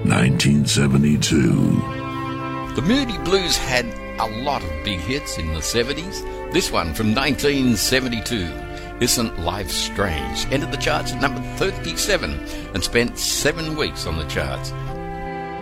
1972. The Moody Blues had a lot of big hits in the 70s. This one from 1972, Isn't Life Strange, entered the charts at number 37 and spent 7 weeks on the charts.